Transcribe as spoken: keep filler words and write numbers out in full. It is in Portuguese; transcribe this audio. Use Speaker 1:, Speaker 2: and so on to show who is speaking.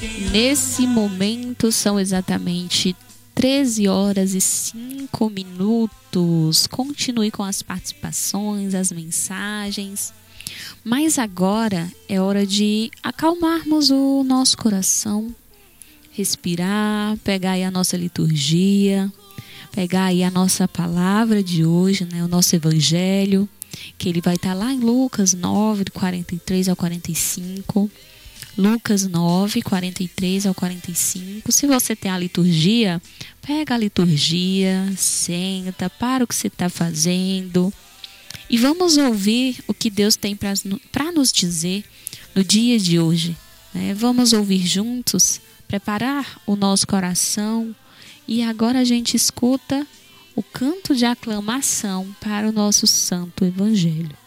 Speaker 1: Nesse momento são exatamente treze horas e cinco minutos. Continue com as participações, as mensagens. Mas agora é hora de acalmarmos o nosso coração, respirar, pegar aí a nossa liturgia, pegar aí a nossa palavra de hoje, né, o nosso evangelho, que ele vai estar lá em Lucas nove, do quarenta e três ao quarenta e cinco. Lucas nove, quarenta e três ao quarenta e cinco. Se você tem a liturgia, pega a liturgia, senta, para o que você está fazendo e vamos ouvir o que Deus tem para nos dizer no dia de hoje, né? Vamos ouvir juntos, preparar o nosso coração e agora a gente escuta o canto de aclamação para o nosso santo evangelho.